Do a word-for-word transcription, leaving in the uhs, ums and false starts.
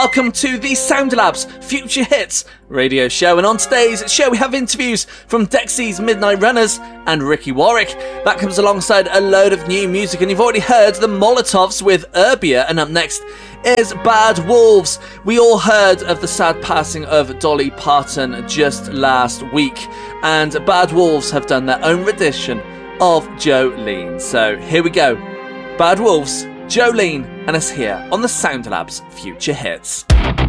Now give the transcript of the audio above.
Welcome to the Sound Labs Future Hits radio show, and on today's show we have interviews from Dexy's Midnight Runners and Ricky Warwick. That comes alongside a load of new music, and you've already heard the Molotovs with Urbia, and up next is Bad Wolves. We all heard of the sad passing of Dolly Parton just last week, and Bad Wolves have done their own rendition of Jolene. So here we go. Bad Wolves, Jolene, and us here on the Sound Labs Future Hits.